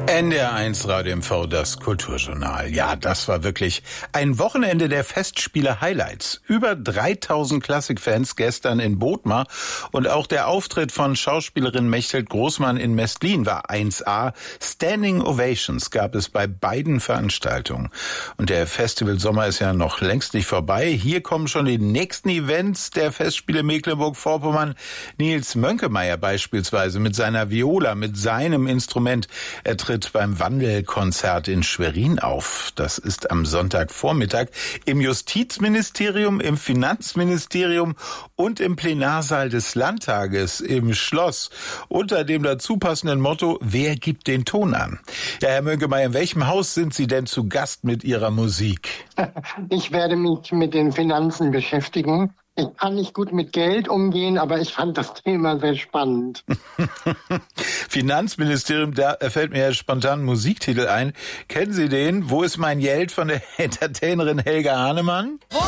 NDR1 Radio MV, das Kulturjournal. Ja, das war wirklich ein Wochenende der Festspiele-Highlights. Über 3000 Klassikfans gestern in Bothmar und auch der Auftritt von Schauspielerin Mechthild Großmann in Mestlin war 1A. Standing Ovations gab es bei beiden Veranstaltungen. Und der Festivalsommer ist ja noch längst nicht vorbei. Hier kommen schon die nächsten Events der Festspiele Mecklenburg-Vorpommern. Nils Mönkemeyer beispielsweise mit seiner Viola, mit seinem Instrument. Er tritt beim Wandelkonzert in Schwerin auf. Das ist am Sonntagvormittag im Justizministerium, im Finanzministerium und im Plenarsaal des Landtages im Schloss unter dem dazu passenden Motto: Wer gibt den Ton an? Ja, Herr Mönkemeyer, in welchem Haus sind Sie denn zu Gast mit Ihrer Musik? Ich werde mich mit den Finanzen beschäftigen. Ich kann nicht gut mit Geld umgehen, aber ich fand das Thema sehr spannend. Finanzministerium, da fällt mir ja spontan ein Musiktitel ein. Kennen Sie den? Wo ist mein Geld von der Entertainerin Helga Hahnemann?